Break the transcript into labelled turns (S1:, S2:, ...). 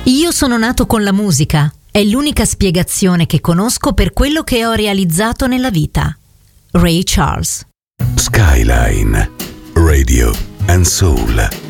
S1: Io sono nato con la musica, è l'unica spiegazione che conosco per quello che ho realizzato nella vita. Ray Charles.
S2: Skyline, Radio and Soul.